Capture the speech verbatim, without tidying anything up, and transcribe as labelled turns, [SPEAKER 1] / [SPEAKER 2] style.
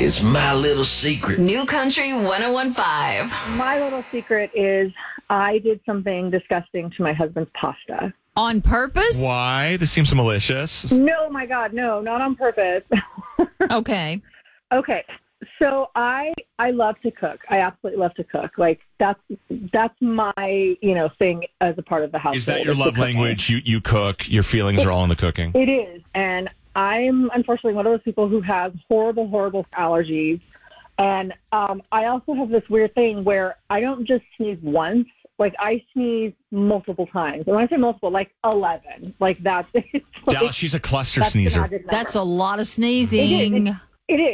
[SPEAKER 1] is my little secret.
[SPEAKER 2] New Country one oh one five.
[SPEAKER 3] My little secret is I did something disgusting to my husband's pasta.
[SPEAKER 4] On purpose?
[SPEAKER 5] Why? This seems malicious.
[SPEAKER 3] No, my God, no, not on purpose.
[SPEAKER 4] Okay.
[SPEAKER 3] Okay. So I I love to cook. I absolutely love to cook. Like that's that's my, you know, thing as a part of the household.
[SPEAKER 5] Is that your
[SPEAKER 3] is
[SPEAKER 5] love
[SPEAKER 3] the cooking.
[SPEAKER 5] language? You you cook. Your feelings
[SPEAKER 3] It-
[SPEAKER 5] are all in the cooking.
[SPEAKER 3] It is. And I'm unfortunately one of those people who has horrible, horrible allergies. And um, I also have this weird thing where I don't just sneeze once. Like, I sneeze multiple times. And when I say multiple, like eleven. Like, that's it's like,
[SPEAKER 5] Dallas, she's a cluster
[SPEAKER 3] that's the
[SPEAKER 5] sneezer.
[SPEAKER 3] magic number.
[SPEAKER 4] That's a lot of
[SPEAKER 3] It
[SPEAKER 4] sneezing.
[SPEAKER 3] is. It is.